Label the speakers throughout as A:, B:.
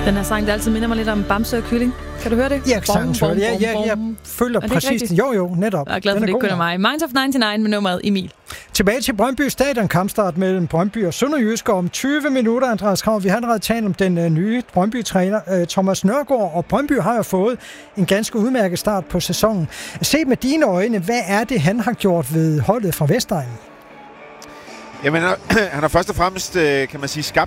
A: Den her sang, der altid minder mig lidt om Bamse og Kylling. Kan du høre det?
B: Jeg føler præcis. Jo, netop.
A: Jeg er glad for, det ikke kun er mig. Minds of 99 med nummeret Emil.
B: Tilbage til Brøndby Stadion, kampstart mellem Brøndby og Sønderjyske om 20 minutter, Andreas Krav. Vi har allerede talt om den nye Brøndby-træner, Thomas Nørgaard, og Brøndby har jo fået en ganske udmærket start på sæsonen. Se med dine øjne, hvad er det, han har gjort ved holdet fra Vestegnen?
C: Jamen, han har først og fremmest, kan man sige, skabt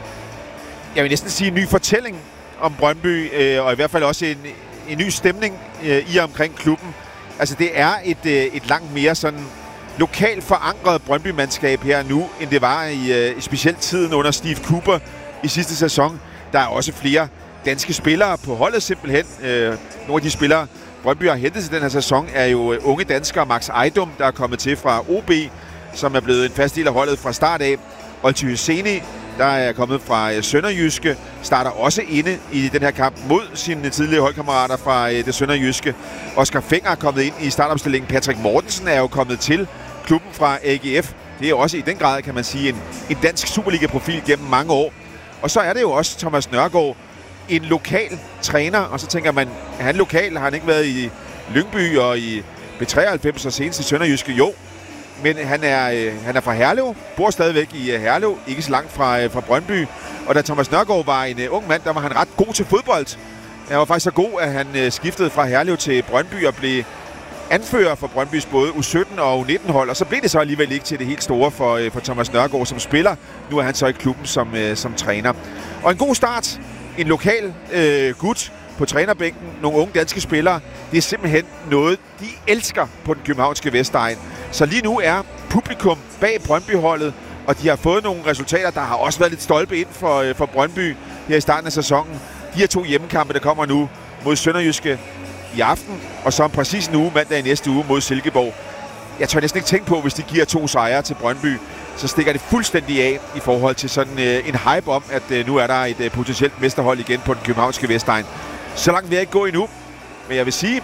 C: jeg vil næsten sige en ny fortælling om Brøndby, og i hvert fald også en ny stemning i og omkring klubben. Altså, det er et langt mere sådan lokalt forankret Brøndby-mandskab her nu, end det var i specielt tiden under Steve Cooper i sidste sæson. Der er også flere danske spillere på holdet simpelthen. Nogle af de spillere, Brøndby har hentet til den her sæson, er jo unge danskere. Max Ejdum, der er kommet til fra OB, som er blevet en fast del af holdet fra start af. Olti Hyseni, der er kommet fra Sønderjyske, starter også inde i den her kamp mod sine tidligere holdkammerater fra det Sønderjyske. Oscar Fenger er kommet ind i startopstillingen. Patrick Mortensen er jo kommet til klubben fra AGF. Det er også i den grad, kan man sige, en dansk Superliga-profil gennem mange år. Og så er det jo også Thomas Nørgaard, en lokal træner. Og så tænker man, er han lokal? Har han ikke været i Lyngby og i B93 og senest i Sønderjyske? Jo. Men han er fra Herlev, bor stadigvæk i Herlev, ikke så langt fra Brøndby. Og da Thomas Nørgaard var en ung mand, der var han ret god til fodbold. Han var faktisk så god, at han skiftede fra Herlev til Brøndby og blev anfører for Brøndbys både U17 og U19-hold. Og så blev det så alligevel ikke til det helt store for Thomas Nørgaard som spiller. Nu er han så i klubben som træner. Og en god start. En lokal gut på trænerbænken. Nogle unge danske spillere. Det er simpelthen noget, de elsker på den københavnske Vestegn. Så lige nu er publikum bag Brøndby-holdet, og de har fået nogle resultater, der har også været lidt stolpe ind for Brøndby her i starten af sæsonen. De her 2 hjemmekampe, der kommer nu mod Sønderjyske i aften, og så om præcis en uge, mandag i næste uge mod Silkeborg. Jeg tør næsten ikke tænke på, hvis de giver 2 sejre til Brøndby, så stikker det fuldstændig af i forhold til sådan en hype om, at nu er der et potentielt mesterhold igen på den københavnske Vestegn. Så langt vil jeg ikke gå endnu, men jeg vil sige,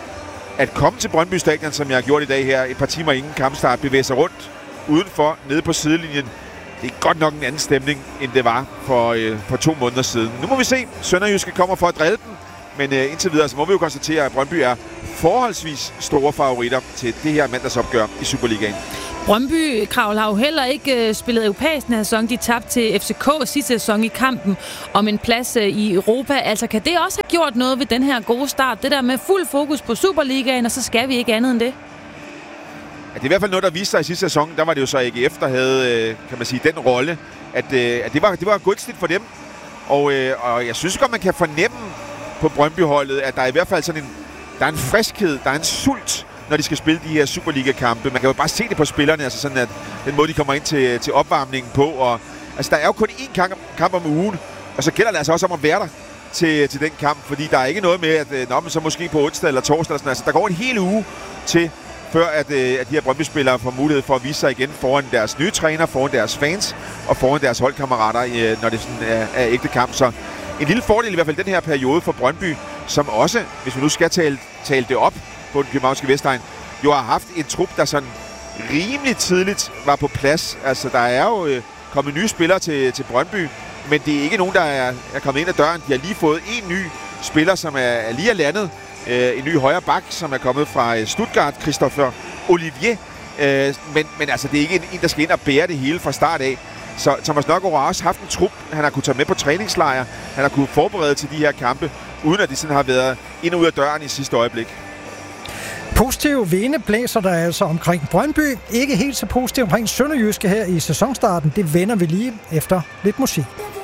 C: at komme til Brøndby Stadion, som jeg har gjort i dag her, et par timer inden kampstart, bevæge sig rundt udenfor, nede på sidelinjen. Det er godt nok en anden stemning, end det var for 2 måneder siden. Nu må vi se. Sønderjyske kommer for at drille dem, men indtil videre så må vi jo konstatere, at Brøndby er forholdsvis store favoritter til det her mandagsopgør i Superligaen.
A: Brøndby, Kravl, har jo heller ikke spillet europæisk den her sæson. De tabte til FCK sidste sæson i kampen om en plads i Europa. Altså, kan det også have gjort noget ved den her gode start? Det der med fuld fokus på Superligaen, og så skal vi ikke andet end det?
C: Ja, det er i hvert fald noget, der viste sig i sidste sæson. Der var det jo så AGF, der havde, kan man sige, den rolle, at det var gunstigt for dem. Og jeg synes godt, man kan fornemme på Brøndby-holdet, at der er i hvert fald sådan der er en friskhed, der er en sult, når de skal spille de her Superliga-kampe. Man kan jo bare se det på spillerne, altså sådan at den måde, de kommer ind til opvarmningen på. Og, altså, der er jo kun én kamp om ugen, og så gælder det altså også om at være der til den kamp, fordi der er ikke noget med, at så måske på onsdag eller torsdag eller sådan. Altså, der går en hel uge til, før at de her Brøndby-spillere får mulighed for at vise sig igen foran deres nye træner, foran deres fans og foran deres holdkammerater, når det sådan er ægte kamp. Så en lille fordel i hvert fald den her periode for Brøndby, som også, hvis vi nu skal tale det op på den københavnske Vestegn, jo har haft en trup, der sådan rimelig tidligt var på plads. Altså, der er jo kommet nye spillere til Brøndby, men det er ikke nogen, der er kommet ind ad døren. De har lige fået en ny spiller, som er lige er landet. En ny højre bak, som er kommet fra Stuttgart, Christopher Olivier. Men altså, det er ikke en, der skal ind og bære det hele fra start af. Så Thomas Nørgaard har også haft en trup, han har kunnet tage med på træningslejre, han har kunnet forberede til de her kampe, uden at de sådan har været ind og ud af døren i sidste øjeblik.
B: Positive vinde blæser der altså omkring Brøndby. Ikke helt så positivt omkring Sønderjyske her i sæsonstarten. Det vender vi lige efter lidt musik.